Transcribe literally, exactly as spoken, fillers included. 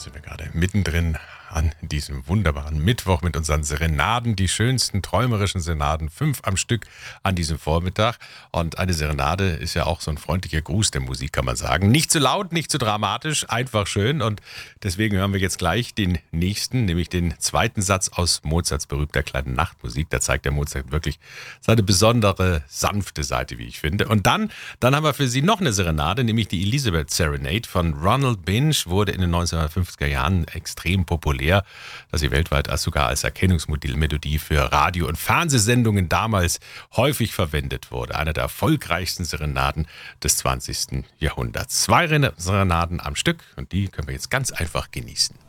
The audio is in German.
sind wir gerade mittendrin an diesem wunderbaren Mittwoch mit unseren Serenaden, die schönsten träumerischen Serenaden, fünf am Stück an diesem Vormittag. Und eine Serenade ist ja auch so ein freundlicher Gruß der Musik, kann man sagen. Nicht zu laut, nicht zu dramatisch, einfach schön. Und deswegen hören wir jetzt gleich den nächsten, nämlich den zweiten Satz aus Mozarts berühmter kleinen Nachtmusik. Da zeigt der Mozart wirklich seine besondere, sanfte Seite, wie ich finde. Und dann, dann haben wir für Sie noch eine Serenade, nämlich die Elizabeth Serenade von Ronald Binch, wurde in den neunzehnhundertfünfziger Jahren extrem populär, dass sie weltweit als sogar als Erkennungsmelodie für Radio- und Fernsehsendungen damals häufig verwendet wurde. Eine der erfolgreichsten Serenaden des zwanzigsten Jahrhunderts. Zwei Serenaden am Stück und die können wir jetzt ganz einfach genießen.